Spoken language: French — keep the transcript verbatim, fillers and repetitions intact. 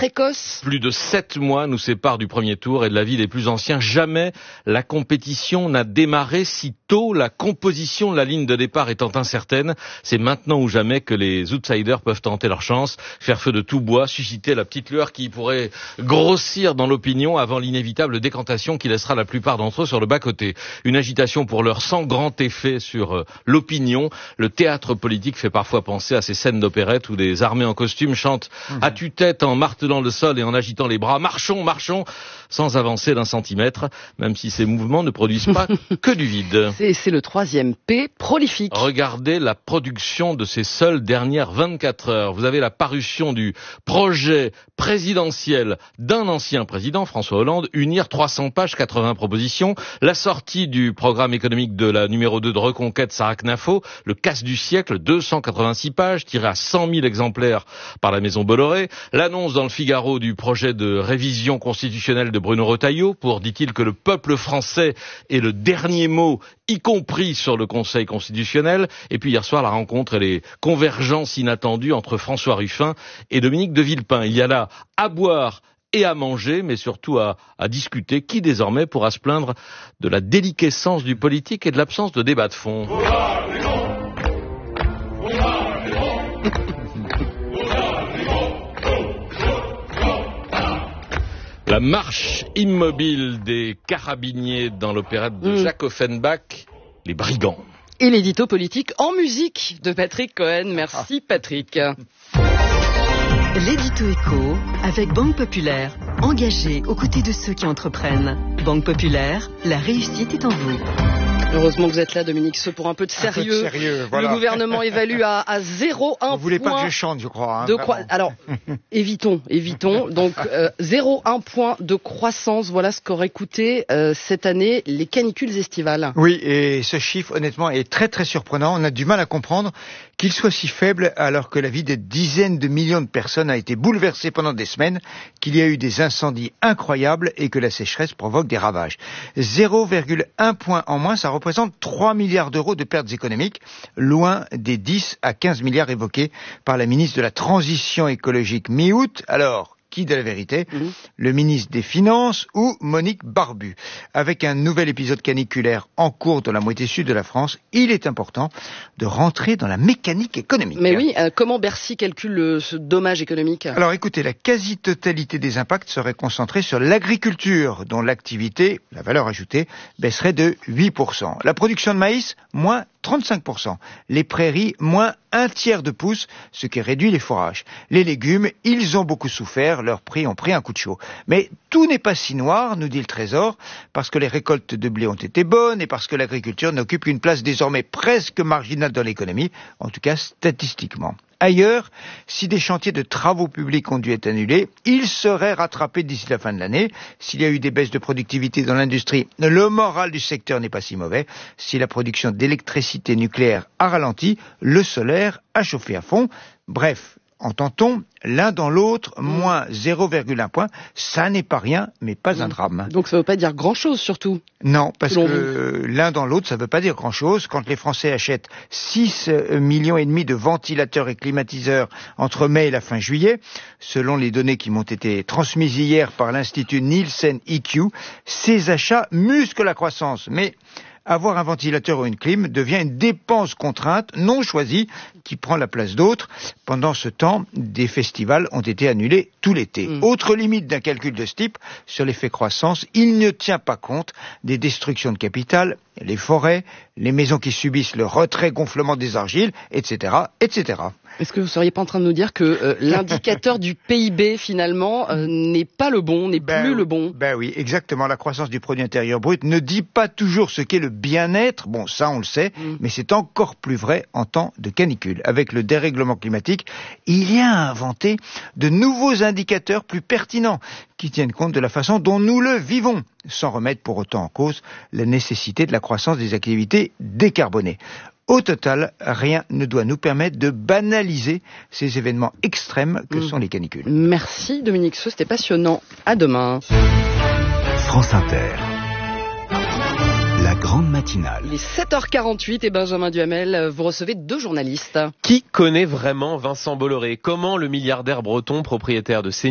précoce. Plus de sept mois nous séparent du premier tour et de l'avis des plus anciens. Jamais la compétition n'a démarré si tôt, la composition de la ligne de départ étant incertaine. C'est maintenant ou jamais que les outsiders peuvent tenter leur chance, faire feu de tout bois, susciter la petite lueur qui pourrait grossir dans l'opinion avant l'inévitable décantation qui laissera la plupart d'entre eux sur le bas-côté. Une agitation pour l'heure sans grand effet sur euh, l'opinion. Le théâtre politique fait parfois penser à ces scènes d'opérette où des armées en costume chantent mmh. à tue-tête en martelant le sol et en agitant les bras. Marchons, marchons, sans avancer d'un centimètre, même si ces mouvements ne produisent pas que du vide. C'est, c'est le troisième P, prolifique. Regardez la production de ces seules dernières vingt-quatre heures. Vous avez la parution du projet présidentiel d'un ancien président, François Hollande, unir trois cents pages, quatre-vingts propositions, la sortie du programme économique de la numéro deux de Reconquête, Sarah Knafo, le casse du siècle, deux cent quatre-vingt-six pages, tiré à cent mille exemplaires par la maison Bolloré, l'annonce dans le Figaro du projet de révision constitutionnelle de Bruno Retailleau pour, dit-il, que le peuple français ait le dernier mot, y compris sur le Conseil constitutionnel, et puis hier soir la rencontre et les convergences inattendues entre François Ruffin et Dominique de Villepin. Il y a là à boire et à manger, mais surtout à, à discuter. Qui désormais pourra se plaindre de la déliquescence du politique et de l'absence de débat de fond? La marche immobile des carabiniers dans l'opérette de mmh. Jacques Offenbach, Les Brigands. Et l'édito politique en musique de Patrick Cohen. Merci Patrick. L'édito éco avec Banque Populaire. Engagé aux côtés de ceux qui entreprennent. Banque Populaire, la réussite est en vous. Heureusement que vous êtes là, Dominique Seux, pour un peu de sérieux. Un peu de sérieux, voilà. Le gouvernement évalue à, à zéro virgule un point. Vous voulez pas que je chante, je crois. Hein, de croi... Alors, évitons, évitons. Donc, euh, zéro virgule un point de croissance. Voilà ce qu'auraient coûté euh, cette année les canicules estivales. Oui, et ce chiffre, honnêtement, est très très surprenant. On a du mal à comprendre qu'il soit si faible alors que la vie de dizaines de millions de personnes a été bouleversée pendant des semaines, qu'il y a eu des incendies incroyables et que la sécheresse provoque des ravages. zéro virgule un point en moins, ça représente trois milliards d'euros de pertes économiques, loin des dix à quinze milliards évoqués par la ministre de la Transition écologique mi-août. Alors, qui de la vérité, mmh. le ministre des Finances ou Monique Barbu? Avec un nouvel épisode caniculaire en cours dans la moitié sud de la France, il est important de rentrer dans la mécanique économique. Mais oui, euh, comment Bercy calcule euh, ce dommage économique? Alors écoutez, la quasi-totalité des impacts serait concentrée sur l'agriculture, dont l'activité, la valeur ajoutée, baisserait de huit pour cent. La production de maïs, moins trente-cinq pour cent. Les prairies, moins un tiers de pouce, ce qui réduit les fourrages. Les légumes, ils ont beaucoup souffert, leurs prix ont pris un coup de chaud. Mais tout n'est pas si noir, nous dit le Trésor, parce que les récoltes de blé ont été bonnes et parce que l'agriculture n'occupe qu'une place désormais presque marginale dans l'économie, en tout cas statistiquement. Ailleurs, si des chantiers de travaux publics ont dû être annulés, ils seraient rattrapés d'ici la fin de l'année. S'il y a eu des baisses de productivité dans l'industrie, le moral du secteur n'est pas si mauvais. Si la production d'électricité nucléaire a ralenti, le solaire a chauffé à fond. Bref, entend-on, l'un dans l'autre, moins zéro virgule un point, ça n'est pas rien, mais pas un drame. Donc ça ne veut pas dire grand-chose, surtout. Non, parce que l'un dans l'autre, ça ne veut pas dire grand-chose. Quand les Français achètent six millions et demi de ventilateurs et climatiseurs entre mai et la fin juillet, selon les données qui m'ont été transmises hier par l'Institut Nielsen E Q, ces achats musclent la croissance. Mais avoir un ventilateur ou une clim devient une dépense contrainte, non choisie, qui prend la place d'autres. Pendant ce temps, des festivals ont été annulés tout l'été. Mmh. Autre limite d'un calcul de ce type, sur l'effet croissance, il ne tient pas compte des destructions de capital, les forêts, les maisons qui subissent le retrait-gonflement des argiles, et cetera, et cetera. Est-ce que vous ne seriez pas en train de nous dire que euh, l'indicateur du P I B, finalement, euh, n'est pas le bon, n'est ben, plus le bon? Ben oui, exactement. La croissance du produit intérieur brut ne dit pas toujours ce qu'est le bien-être. Bon, ça, on le sait, mmh. mais c'est encore plus vrai en temps de canicule. Avec le dérèglement climatique, il y a à inventer de nouveaux indicateurs plus pertinents qui tiennent compte de la façon dont nous le vivons, sans remettre pour autant en cause la nécessité de la croissance des activités décarbonées. Au total, rien ne doit nous permettre de banaliser ces événements extrêmes que mmh. sont les canicules. Merci Dominique Seux, c'était passionnant. À demain. France Inter. La grande matinale. Il est sept heures quarante-huit et Benjamin Duhamel, vous recevez deux journalistes. Qui connaît vraiment Vincent Bolloré? Comment le milliardaire breton, propriétaire de C N